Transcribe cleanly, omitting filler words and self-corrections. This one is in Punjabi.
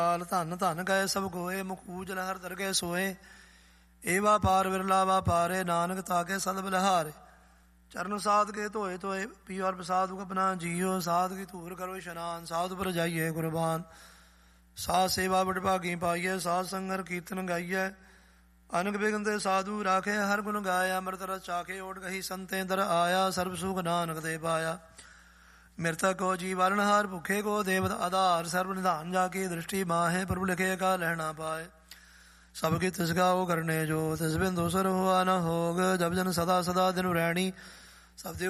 ਧਨ ਧਨ ਗਏ ਸਭ ਗੋਏ, ਮੁਖ ਊਜਲ ਹਰ ਦਰਗੇ ਸੋਏ। ਏ ਵਾਪਾਰ ਵਿਰਲਾ ਵਾਪਾਰੇ, ਨਾਨਕ ਤਾਕੇ ਸਦ ਬਲਿਹਾਰੇ। ਚਰਨ ਸਾਧ ਕੇ ਧੋਏ ਧੋਏ, ਪੀਓ ਅਰ ਪ੍ਰਸਾਦ ਆਪਣਾ ਜੀਓ। ਸਾਧ ਕੀ ਧੂਰ ਕਰੋ ਇਸ਼ਨਾਨ, ਸਾਧ ਪਰ ਜਾਈਏ ਕੁਰਬਾਨ। ਸਾਧ ਸੇਵਾ ਬੜ ਭਾਗੀ ਪਾਈਏ, ਸਾਧ ਸੰਗਰ ਕੀਰਤਨ ਗਾਈਏ। ਅਨਕ ਬਿਗਨ ਤੇ ਸਾਧੂ ਰਾਖੇ, ਹਰ ਗੁਣ ਗਾਇਆ। ਅੰਮ੍ਰਿਤ ਰਸ ਚਾਖੇ, ਓਟ ਗਹੀ ਸੰਤੇ ਦਰ ਆਇਆ। ਸਰਬ ਸੁਖ ਨਾਨਕ ਦੇ ਪਾਇਆ। ਮ੍ਰਿਤਕ ਕੋ ਜੀਵਨ ਹਾਰ, ਭੁੱਖੇ ਕੋ ਦੇਵਤ ਆਧਾਰ। ਸਰਬ ਨਿਧਾਨ ਜਾ ਕੀ ਦ੍ਰਿਸ਼ਟੀ ਮਾਹੇ, ਪ੍ਰਭु ਲਿਖੇ ਕਾ ਲਹਿਣਾ ਪਾਏ। ਸਭ ਕੀ ਤਿਸਗਾ ਉਹ ਕਰਨੇ ਜੋ, ਤਿਸ ਬਿਨ ਦੂਸਰ ਹੁਆ ਨ ਹੋਗ। ਜਬ ਜਨ ਸਦਾ ਸਦਾ ਦਿਨ ਰੈਣੀ, ਸਭ ਦੇ